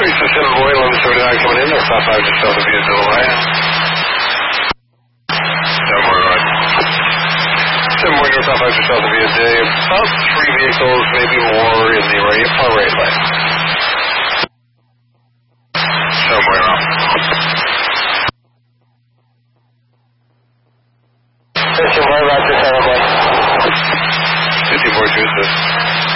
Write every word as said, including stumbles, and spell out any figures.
Street to seven Boy, eleven seventy-nine coming in, or top five just south of Via seven Boy Road. seven Boy, top five just south of Via Day. About three vehicles, maybe more in the right, far right lane. seven Boy Road. fifteen Boy, Roger, seven Boy. fifteen Boy, Tuesday.